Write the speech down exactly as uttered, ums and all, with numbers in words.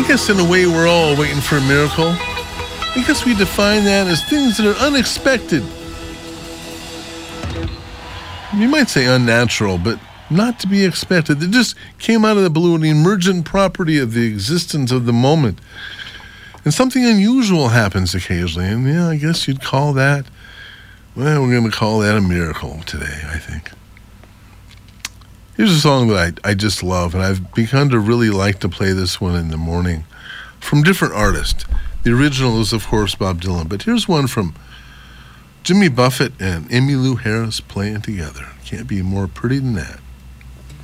guess in a way we're all waiting for a miracle. I guess we define that as things that are unexpected. You might say unnatural, but not to be expected. They just came out of the blue, an emergent property of the existence of the moment. And something unusual happens occasionally, and yeah, I guess you'd call that, well, we're going to call that a miracle today, I think. Here's a song that I, I just love, and I've begun to really like to play this one in the morning from different artists. The original is, of course, Bob Dylan, but here's one from Jimmy Buffett and Emmylou Harris playing together. Can't be more pretty than that.